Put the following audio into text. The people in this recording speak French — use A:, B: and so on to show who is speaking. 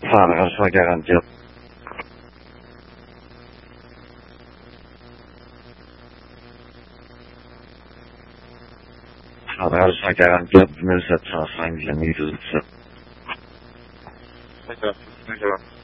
A: Fahrer's garantiert. Fahrer's garantiert, Müllsetzer, Feind, Niedelsitzer.
B: D'accord, d'accord.